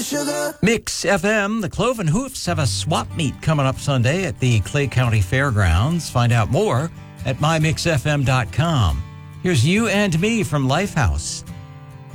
sugar. Mix FM, the Cloven Hoofs have a swap meet coming up Sunday at the Clay County Fairgrounds. Find out more at mymixfm.com. Here's You and Me from Lifehouse.